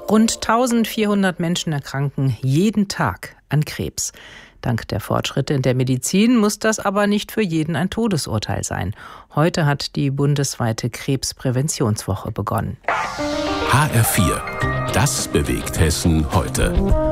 Rund 1400 Menschen erkranken jeden Tag an Krebs. Dank der Fortschritte in der Medizin muss das aber nicht für jeden ein Todesurteil sein. Heute hat die bundesweite Krebspräventionswoche begonnen. HR4, das bewegt Hessen heute.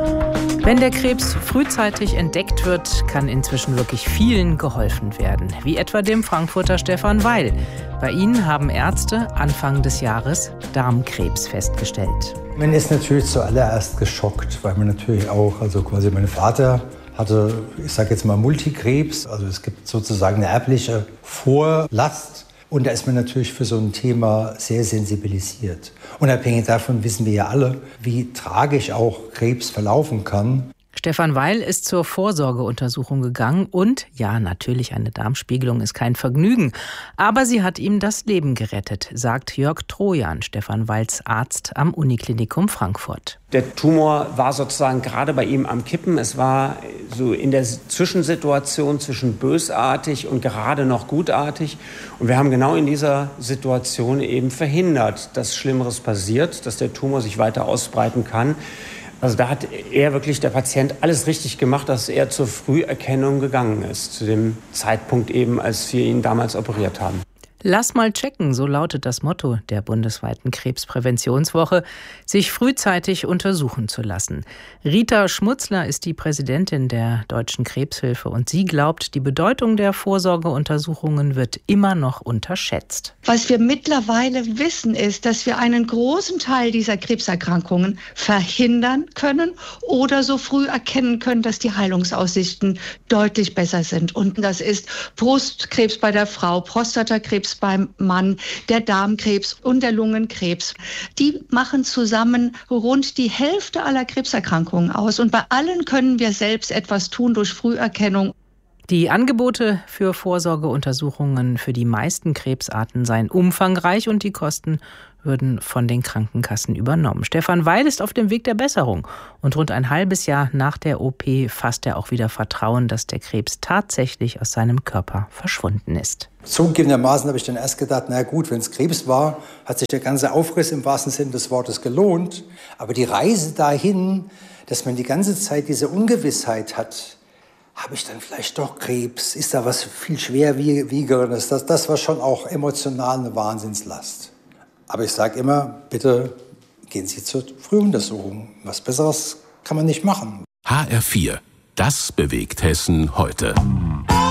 Wenn der Krebs frühzeitig entdeckt wird, kann inzwischen wirklich vielen geholfen werden. Wie etwa dem Frankfurter Stefan Weil. Bei ihm haben Ärzte Anfang des Jahres Darmkrebs festgestellt. Man ist natürlich zuallererst geschockt, weil man natürlich auch, quasi mein Vater hatte, ich sage jetzt mal Multikrebs. Also es gibt sozusagen eine erbliche Vorlast. Und da ist man natürlich für so ein Thema sehr sensibilisiert. Unabhängig davon wissen wir ja alle, wie tragisch auch Krebs verlaufen kann. Stefan Weil ist zur Vorsorgeuntersuchung gegangen und, ja, natürlich, eine Darmspiegelung ist kein Vergnügen, aber sie hat ihm das Leben gerettet, sagt Jörg Trojan, Stefan Weils Arzt am Uniklinikum Frankfurt. Der Tumor war sozusagen gerade bei ihm am Kippen. Es war so in der Zwischensituation zwischen bösartig und gerade noch gutartig. Und wir haben genau in dieser Situation eben verhindert, dass Schlimmeres passiert, dass der Tumor sich weiter ausbreiten kann. Also da hat der Patient, alles richtig gemacht, dass er zur Früherkennung gegangen ist, zu dem Zeitpunkt eben, als wir ihn damals operiert haben. Lass mal checken, so lautet das Motto der bundesweiten Krebspräventionswoche, sich frühzeitig untersuchen zu lassen. Rita Schmutzler ist die Präsidentin der Deutschen Krebshilfe und sie glaubt, die Bedeutung der Vorsorgeuntersuchungen wird immer noch unterschätzt. Was wir mittlerweile wissen, ist, dass wir einen großen Teil dieser Krebserkrankungen verhindern können oder so früh erkennen können, dass die Heilungsaussichten deutlich besser sind. Und das ist Brustkrebs bei der Frau, Prostatakrebs beim Mann, der Darmkrebs und der Lungenkrebs. Die machen zusammen rund die Hälfte aller Krebserkrankungen aus. Und bei allen können wir selbst etwas tun durch Früherkennung. Die Angebote für Vorsorgeuntersuchungen für die meisten Krebsarten seien umfangreich und die Kosten würden von den Krankenkassen übernommen. Stefan Weil ist auf dem Weg der Besserung und rund ein halbes Jahr nach der OP fasst er auch wieder Vertrauen, dass der Krebs tatsächlich aus seinem Körper verschwunden ist. Zugegebenermaßen habe ich dann erst gedacht, na gut, wenn es Krebs war, hat sich der ganze Aufriss im wahrsten Sinne des Wortes gelohnt. Aber die Reise dahin, dass man die ganze Zeit diese Ungewissheit hat, habe ich dann vielleicht doch Krebs? Ist da was viel schwerwiegenderes? Das war schon auch emotional eine Wahnsinnslast. Aber ich sage immer, bitte gehen Sie zur Frühuntersuchung. Was Besseres kann man nicht machen. HR4, das bewegt Hessen heute.